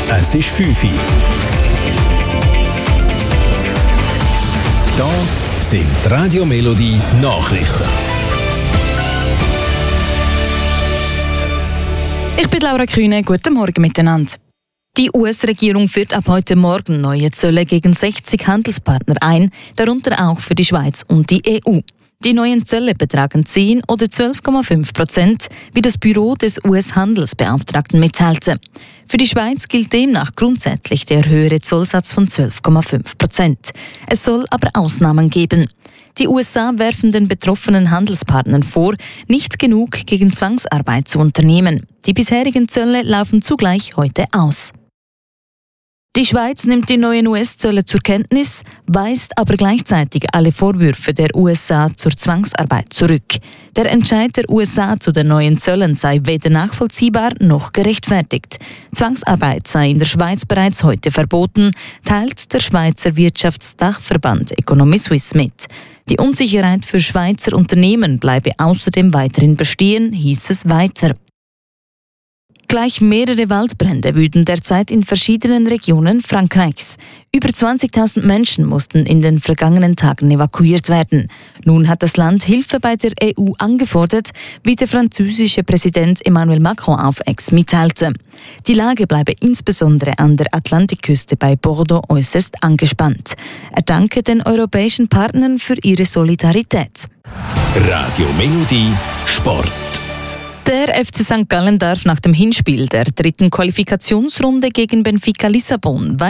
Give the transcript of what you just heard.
Es ist 5 Uhr. Da sind die Radio Melodie Nachrichten. Ich bin Laura Kühne, guten Morgen miteinander. Die US-Regierung führt ab heute Morgen neue Zölle gegen 60 Handelspartner ein, darunter auch für die Schweiz und die EU. Die neuen Zölle betragen 10 oder 12,5%, wie das Büro des US-Handelsbeauftragten mitteilte. Für die Schweiz gilt demnach grundsätzlich der höhere Zollsatz von 12,5%. Es soll aber Ausnahmen geben. Die USA werfen den betroffenen Handelspartnern vor, nicht genug gegen Zwangsarbeit zu unternehmen. Die bisherigen Zölle laufen zugleich heute aus. Die Schweiz nimmt die neuen US-Zölle zur Kenntnis, weist aber gleichzeitig alle Vorwürfe der USA zur Zwangsarbeit zurück. Der Entscheid der USA zu den neuen Zöllen sei weder nachvollziehbar noch gerechtfertigt. Zwangsarbeit sei in der Schweiz bereits heute verboten, teilt der Schweizer Wirtschaftsdachverband Economy Suisse mit. Die Unsicherheit für Schweizer Unternehmen bleibe außerdem weiterhin bestehen, hieß es weiter. Gleich mehrere Waldbrände wüten derzeit in verschiedenen Regionen Frankreichs. Über 20.000 Menschen mussten in den vergangenen Tagen evakuiert werden. Nun hat das Land Hilfe bei der EU angefordert, wie der französische Präsident Emmanuel Macron auf X mitteilte. Die Lage bleibe insbesondere an der Atlantikküste bei Bordeaux äußerst angespannt. Er danke den europäischen Partnern für ihre Solidarität. Radio Melodie Sport. Der FC St. Gallen darf nach dem Hinspiel der 3. Qualifikationsrunde gegen Benfica Lissabon